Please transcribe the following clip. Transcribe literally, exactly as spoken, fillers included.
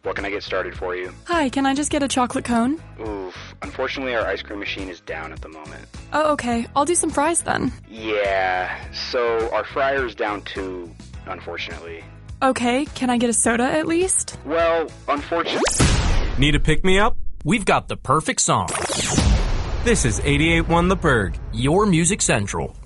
What can I get started for you? Hi, can I just get a chocolate cone? Oof. Unfortunately, our ice cream machine is down at the moment. Oh, okay. I'll do some fries then. Yeah, so our fryer's down too, unfortunately. Okay, can I get a soda at least? Well, unfortunately... Need a pick-me-up? We've got the perfect song. This is eighty-eight point one The Berg, your music central.